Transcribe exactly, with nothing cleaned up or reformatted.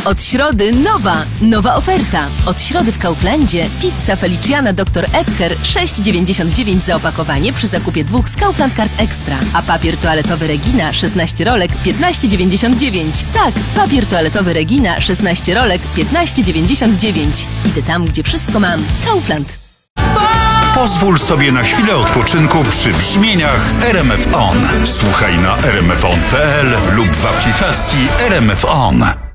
Od środy nowa, nowa oferta. Od środy w Kauflandzie pizza Feliciana doktor Edgar sześć dziewięćdziesiąt dziewięć za opakowanie przy zakupie dwóch z Kaufland Card Extra. A papier toaletowy Regina szesnaście rolek piętnaście dziewięćdziesiąt dziewięć. Tak, papier toaletowy Regina szesnaście rolek piętnaście dziewięćdziesiąt dziewięć. Idę tam, gdzie wszystko mam. Kaufland. Pozwól sobie na chwilę odpoczynku przy brzmieniach R M F On. Słuchaj na r m f on kropka p l lub w aplikacji R M F On.